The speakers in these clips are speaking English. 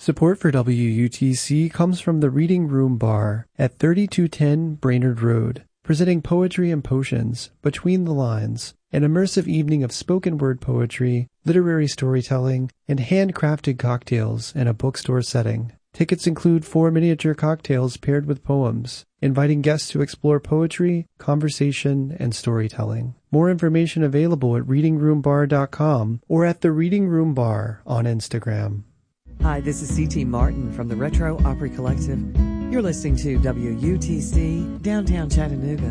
Support for WUTC comes from the Reading Room Bar at 3210 Brainerd Road, presenting Poetry and Potions, Between the Lines, an immersive evening of spoken word poetry, literary storytelling, and handcrafted cocktails in a bookstore setting. Tickets include 4 miniature cocktails paired with poems, inviting guests to explore poetry, conversation, and storytelling. More information available at readingroombar.com or at the Reading Room Bar on Instagram. Hi, this is C.T. Martin from the Retro Opry Collective. You're listening to WUTC, downtown Chattanooga.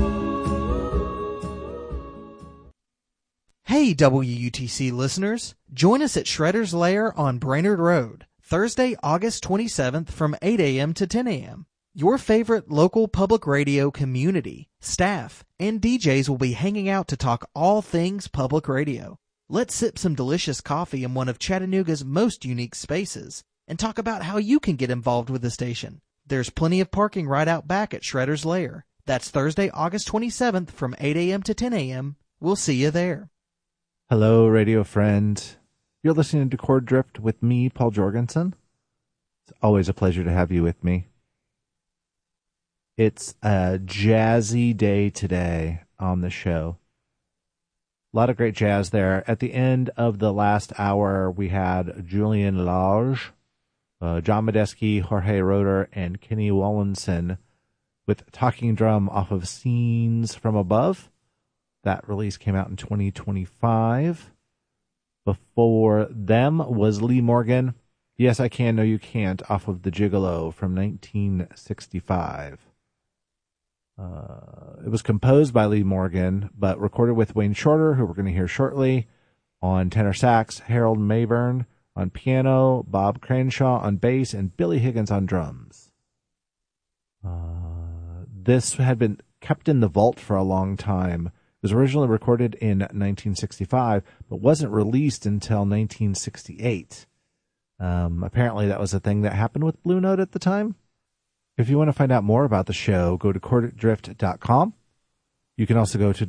Hey, WUTC listeners. Join us at Shredder's Lair on Brainerd Road, Thursday, August 27th from 8 a.m. to 10 a.m. Your favorite local public radio community, staff, and DJs will be hanging out to talk all things public radio. Let's sip some delicious coffee in one of Chattanooga's most unique spaces and talk about how you can get involved with the station. There's plenty of parking right out back at Shredder's Lair. That's Thursday, August 27th from 8 a.m. to 10 a.m. We'll see you there. Hello, radio friend. You're listening to Chord Drift with me, Paul Jorgensen. It's always a pleasure to have you with me. It's a jazzy day today on the show. A lot of great jazz there. At the end of the last hour, we had Julian Lage, John Medeski, Jorge Roeder, and Kenny Wallinson with Talking Drum off of Scenes from Above. That release came out in 2025. Before them was Lee Morgan, Yes I Can, No You Can't, off of The Gigolo from 1965. It was composed by Lee Morgan, but recorded with Wayne Shorter, who we're going to hear shortly, on tenor sax, Harold Mayburn on piano, Bob Cranshaw on bass, and Billy Higgins on drums. This had been kept in the vault for a long time. It was originally recorded in 1965, but wasn't released until 1968. Apparently that was a thing that happened with Blue Note at the time. If you want to find out more about the show, go to chorddrift.com. You can also go to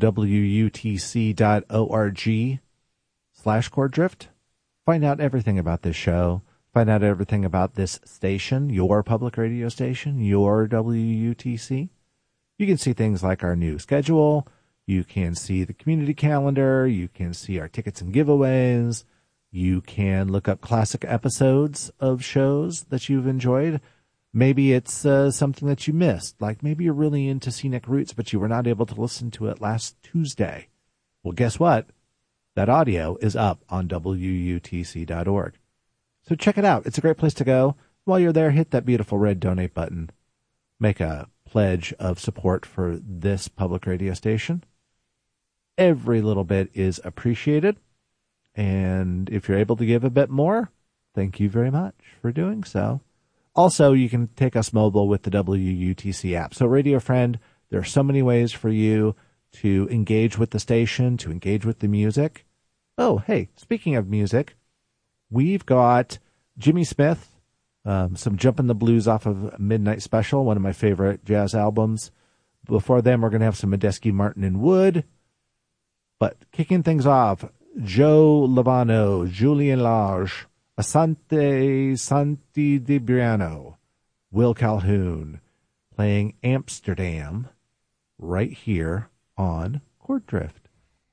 wutc.org/chorddrift. Find out everything about this show. Find out everything about this station, your public radio station, your WUTC. You can see things like our new schedule. You can see the community calendar. You can see our tickets and giveaways. You can look up classic episodes of shows that you've enjoyed. Maybe it's something that you missed, like maybe you're really into Scenic Roots, but you were not able to listen to it last Tuesday. Well, guess what? That audio is up on WUTC.org. So check it out. It's a great place to go. While you're there, hit that beautiful red donate button. Make a pledge of support for this public radio station. Every little bit is appreciated. And if you're able to give a bit more, thank you very much for doing so. Also, you can take us mobile with the WUTC app. So, radio friend, there are so many ways for you to engage with the station, to engage with the music. Oh, hey, speaking of music, we've got Jimmy Smith, some Jumpin' the Blues off of Midnight Special, one of my favorite jazz albums. Before them, we're going to have some Medeski, Martin, and Wood. But kicking things off, Joe Lovano, Julian Lage, Asante Santi Di Briano, Will Calhoun, playing Amsterdam right here on Chord Drift.